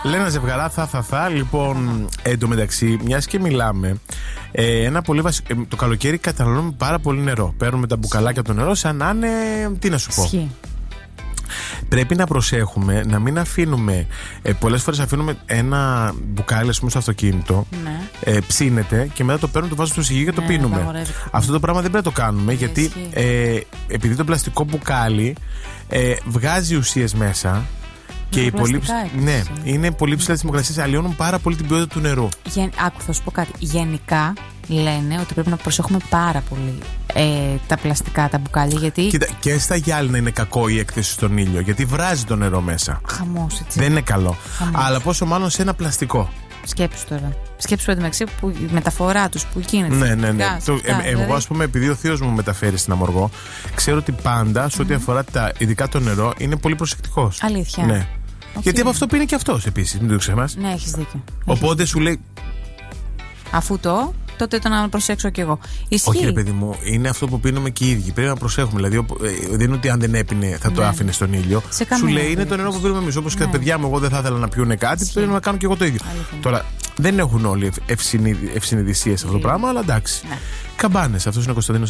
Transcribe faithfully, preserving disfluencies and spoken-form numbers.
Λένα ζευγαρά, θα, θα, θα. Λοιπόν, εντωμεταξύ, μια και μιλάμε, ε, ένα πολύ βασικό. Ε, το καλοκαίρι καταναλώνουμε πάρα πολύ νερό. Παίρνουμε τα μπουκαλάκια από το νερό σαν να είναι. Τι να σου πω. Ισχύει. Πρέπει να προσέχουμε να μην αφήνουμε. Ε, πολλές φορές αφήνουμε ένα μπουκάλι, ας πούμε, στο αυτοκίνητο. Ναι. Ε, ψήνεται και μετά το παίρνουμε, το βάζουμε στο ψυγείο και το Ναι, πίνουμε. Αυτό το πράγμα δεν πρέπει να το κάνουμε, Ναι, γιατί ε, επειδή το πλαστικό μπουκάλι ε, βγάζει ουσίες μέσα. Και οι πολύ, ναι, είναι πολύ ψηλά τις θερμοκρασίες, αλλοιώνουν πάρα πολύ την ποιότητα του νερού. Γεν, άκου, θα σου πω κάτι. Γενικά λένε ότι πρέπει να προσέχουμε πάρα πολύ ε, τα πλαστικά, τα μπουκάλια. Γιατί... Κοίτα, και στα γυάλινα είναι κακό η έκθεση στον ήλιο, γιατί βράζει το νερό μέσα. Χαμός, έτσι. Δεν είναι καλό. Χαμός. Αλλά πόσο μάλλον σε ένα πλαστικό. Σκέψου τώρα. Σκέψου εντωμεταξύ που η μεταφορά τους που γίνεται. Ναι, ναι, ναι. Γάς, Το, αυτά, ε, εγώ, δηλαδή... ας πούμε, επειδή ο θείος μου μεταφέρει στην Αμοργό, ξέρω ότι πάντα σε ό,τι mm-hmm. αφορά τα, ειδικά το νερό, είναι πολύ προσεκτικός. Αλήθεια. Ναι. Okay. Γιατί από αυτό πίνει και αυτός επίσης, μην το ξεχνάς. Ναι, έχεις δίκιο. Οπότε σου λέει. Αφού το, τότε το να προσέξω κι εγώ. Ισχύει. Όχι, ρε παιδί μου, είναι αυτό που πίνουμε και οι ίδιοι. Πρέπει να προσέχουμε. Δηλαδή, δεν είναι ότι αν δεν έπινε θα το ναι. άφηνε στον ήλιο. Σου λέει είναι το νερό που πίνουμε εμείς. Όπως ναι. και τα παιδιά μου, εγώ δεν θα ήθελα να πιούνε κάτι, πρέπει να κάνω κι εγώ το ίδιο. Αλήθεια. Τώρα, δεν έχουν όλοι ευσυνειδησίες σε αυτό το πράγμα, αλλά εντάξει. Ναι. Καμπάνες, αυτός είναι ο Κωνσταντίνος